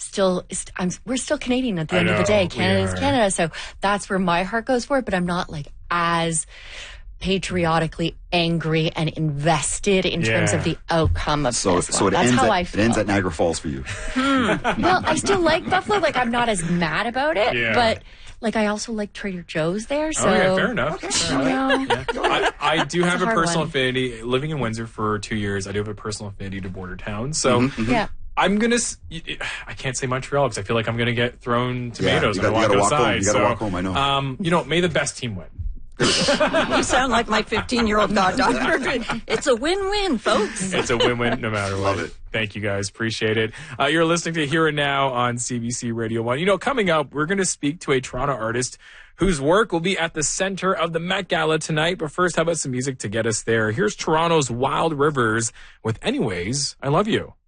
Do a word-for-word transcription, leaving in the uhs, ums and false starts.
still, I'm, we're still Canadian at the end of the day. Canada's Canada. So that's where my heart goes for it. But I'm not like as patriotically angry and invested in yeah. terms of the outcome of so, this so one. it That's ends how at, I feel. It ends at Niagara Falls for you. Hmm. Well, I still like Buffalo. Like, I'm not as mad about it, yeah. but like I also like Trader Joe's there. So oh, yeah, fair enough. Okay. Fair you know, yeah. I, I do have a a personal one. affinity. Living in Windsor for two years, I do have a personal affinity to border towns. So mm-hmm, mm-hmm. yeah. I'm going to, I can't say Montreal because I feel like I'm going to get thrown tomatoes yeah, you when I walk walk outside. Home. You got to so, walk home, I know. Um, you know, may the best team win. You sound like my fifteen-year-old goddaughter. It's a win-win, folks. It's a win-win no matter what. Love it. Thank you, guys. Appreciate it. Uh, you're listening to Here and Now on C B C Radio one. You know, coming up, we're going to speak to a Toronto artist whose work will be at the center of the Met Gala tonight. But first, how about some music to get us there? Here's Toronto's Wild Rivers with Anyways, I Love You.